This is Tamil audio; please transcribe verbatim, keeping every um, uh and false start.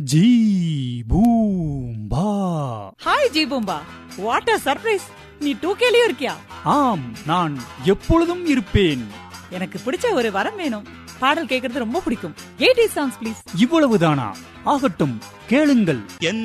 Zee Boomba. Hi G Boomba, what a surprise. நீ டூ கேலியும் இருக்கியா? ஆம், நான் எப்பொழுதும் இருப்பேன். எனக்கு பிடிச்ச ஒரு வரம் வேணும். பாடல் கேட்கறது ரொம்ப பிடிக்கும். Eighty songs please. இவ்வளவுதானா? ஆகட்டும், கேளுங்கள்.